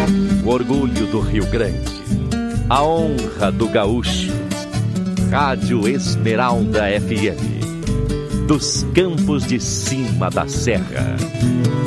O orgulho do Rio Grande, a honra do gaúcho. Rádio Esmeralda FM, dos campos de cima da serra.